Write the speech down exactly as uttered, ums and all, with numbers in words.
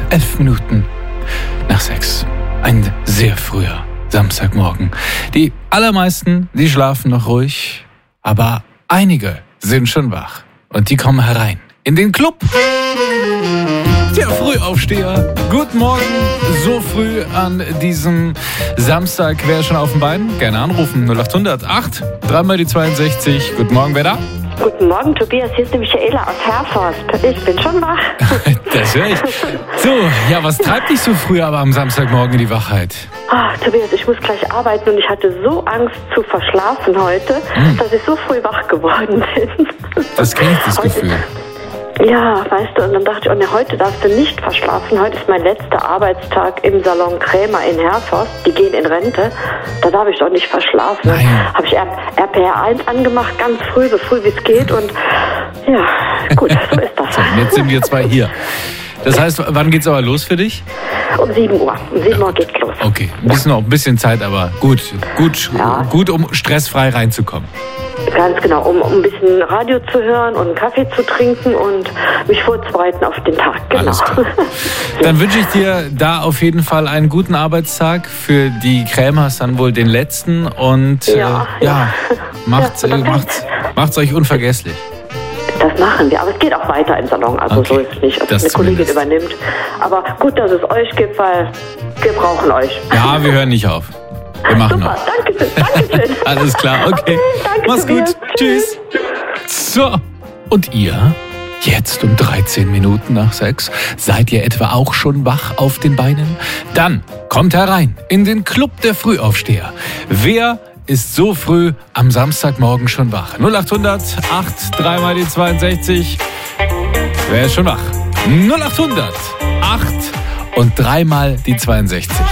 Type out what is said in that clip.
elf Minuten nach sechs. Ein sehr früher Samstagmorgen. Die allermeisten, die schlafen noch ruhig, aber einige sind schon wach. Und die kommen herein in den Club der Frühaufsteher. Guten Morgen, so früh an diesem Samstag. Wer ist schon auf den Beinen? Gerne anrufen. null acht hundert acht, dreimal die zweiundsechzig. Guten Morgen, wer da? Guten Morgen, Tobias. Hier ist die Michaela aus Herforst. Ich bin schon wach. Das höre ich. So, ja, was treibt dich so früh aber am Samstagmorgen in die Wachheit? Ach, Tobias, ich muss gleich arbeiten und ich hatte so Angst zu verschlafen heute, hm. dass ich so früh wach geworden bin. Das kenne ich, das heute, Gefühl. Ja, weißt du, und dann dachte ich, oh ne, heute darfst du nicht verschlafen. Heute ist mein letzter Arbeitstag im Salon Krämer in Herforst. Die gehen in Rente. Da darf ich doch nicht verschlafen. Habe ich R P R eins angemacht, ganz früh, so früh wie es geht. Und ja, gut, so ist das. So, jetzt sind wir zwei hier. Das heißt, wann geht's aber los für dich? Um sieben Uhr. Um sieben Uhr geht's los. Okay, ein bisschen noch ein bisschen Zeit, aber gut, gut, ja. gut, um stressfrei reinzukommen. Ganz genau, um, um ein bisschen Radio zu hören und einen Kaffee zu trinken und mich vorzubereiten auf den Tag. Genau. Alles klar. Dann wünsche ich dir da auf jeden Fall einen guten Arbeitstag. Für die Krämers dann wohl den letzten. Und ja, äh, ja, ja. macht's, ja, äh, macht's, macht's euch unvergesslich. Das machen wir, aber es geht auch weiter im Salon. Also okay. So ist es nicht, dass eine Kollegin übernimmt. Aber gut, dass es euch gibt, weil wir brauchen euch. Ja, wir hören nicht auf. Wir machen Super, noch. danke schön, danke schön. Alles klar, okay. okay danke, Mach's Tobias. gut. Tschüss. So, und ihr? Jetzt um dreizehn Minuten nach sechs. Seid ihr etwa auch schon wach auf den Beinen? Dann kommt herein in den Club der Frühaufsteher. Wer ist so früh am Samstagmorgen schon wach? null acht hundert acht, dreimal die zweiundsechzig. Wer ist schon wach? null acht hundert acht und dreimal die zweiundsechzig.